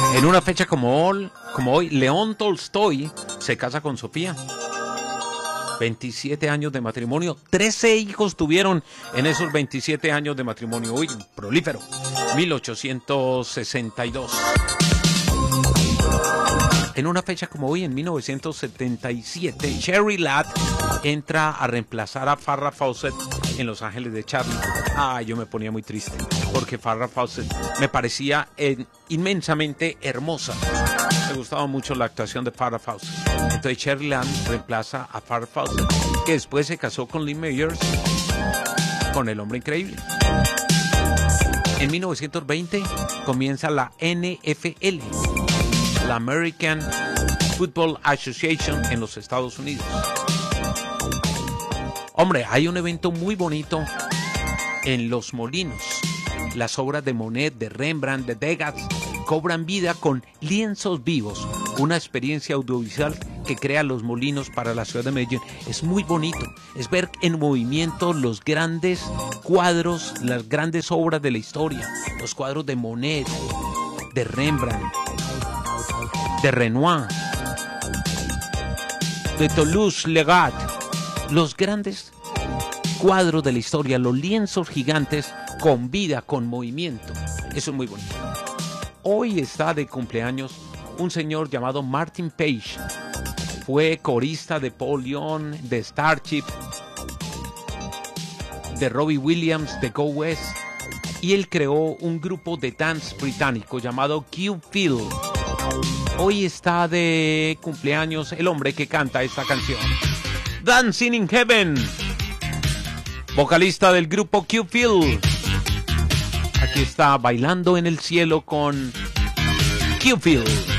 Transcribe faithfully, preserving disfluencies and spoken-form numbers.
En una fecha como hoy, como hoy, León Tolstoy se casa con Sofía. veintisiete años de matrimonio, trece hijos tuvieron en esos veintisiete años de matrimonio. Uy, prolífero. mil ochocientos sesenta y dos. En una fecha como hoy, en mil novecientos setenta y siete, Sherry Ladd entra a reemplazar a Farrah Fawcett en Los Ángeles de Charlie. Ah, yo me ponía muy triste, porque Farrah Fawcett me parecía eh, inmensamente hermosa. Me gustaba mucho la actuación de Farrah Fawcett. Entonces Sherry Ladd reemplaza a Farrah Fawcett, que después se casó con Lee Mayers, con El Hombre Increíble. En mil novecientos veinte comienza la N F L, la American Football Association en los Estados Unidos. Hombre, hay un evento muy bonito en Los Molinos. Las obras de Monet, de Rembrandt, de Degas cobran vida con lienzos vivos. Una experiencia audiovisual que crea Los Molinos para la ciudad de Medellín. Es muy bonito. Es ver en movimiento los grandes cuadros, las grandes obras de la historia. Los cuadros de Monet, de Rembrandt, de Renoir, de Toulouse-Lautrec, los grandes cuadros de la historia, los lienzos gigantes con vida, con movimiento. Eso es muy bonito. Hoy está de cumpleaños un señor llamado Martin Page. Fue corista de Paul Young, de Starship, de Robbie Williams, de Go West, y él creó un grupo de dance británico llamado Q-Phil. Hoy está de cumpleaños el hombre que canta esta canción, Dancing in Heaven, vocalista del grupo Q-Phil. Aquí está bailando en el cielo con Q-Phil.